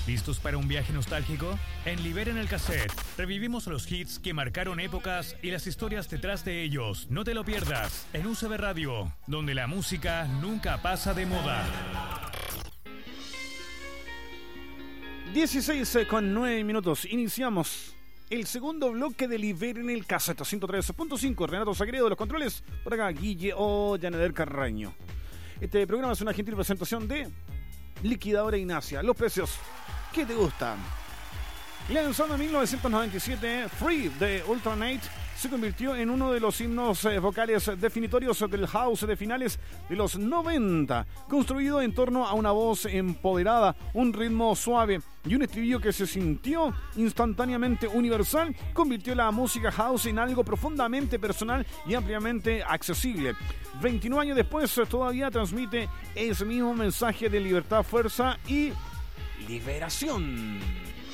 ¿Listos para un viaje nostálgico? En Liberen el Cassette, revivimos los hits que marcaron épocas y las historias detrás de ellos. No te lo pierdas, en UCB Radio, donde la música nunca pasa de moda. 16:09. Iniciamos el segundo bloque de Liberen el Cassette 103.5. Renato Sagredo de los controles. Por acá, Guille Ollaner Carraño. Este programa es una gentil presentación de Liquidadora Ignacia. Los precios que te gustan. Lanzado en 1997, Free de Ultranate se convirtió en uno de los himnos vocales definitorios del house de finales de los 90, construido en torno a una voz empoderada, un ritmo suave y un estribillo que se sintió instantáneamente universal, convirtió la música house en algo profundamente personal y ampliamente accesible. 29 años después todavía transmite ese mismo mensaje de libertad, fuerza y liberación.